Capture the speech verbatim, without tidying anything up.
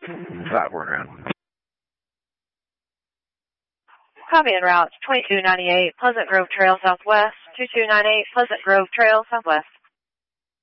Five word round. Copy en route twenty-two ninety-eight Pleasant Grove Trail Southwest, two two nine eight Pleasant Grove Trail Southwest.